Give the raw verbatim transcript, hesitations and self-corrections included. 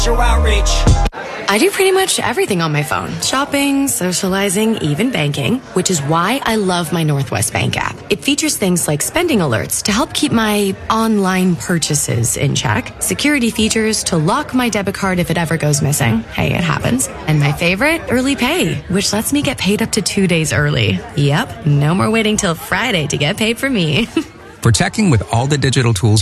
outreach. I do pretty much everything on my phone. Shopping, socializing, even banking, which is why I love my Northwest Bank app. It features things like spending alerts to help keep my online purchases in check, security features to lock my debit card if it ever goes missing. Hey, it happens. And my favorite, Early Pay, which lets me get paid up to two days early. Yep, no more waiting till Friday to get paid for me. For checking with all the digital tools